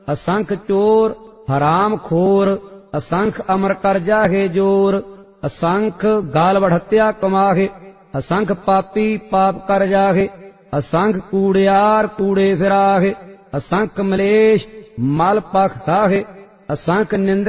असंख चोर हराम खोर, असंख अमर कर जाहे जोर, असंख गाल बढ़त्या कमाहे, असंख पापी पाप कर जाहे, असंख कूड़ियार कूड़े फिराहे, असंख मलेश मल पख खाहे, असंख निंद